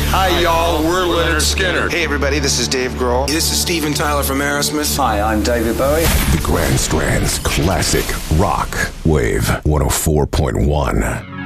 Hi, y'all. We're Leonard Skinner. Hey, everybody. This is Dave Grohl. This is Steven Tyler from Aerosmith. Hi, I'm David Bowie. The Grand Strand's classic rock wave 104.1.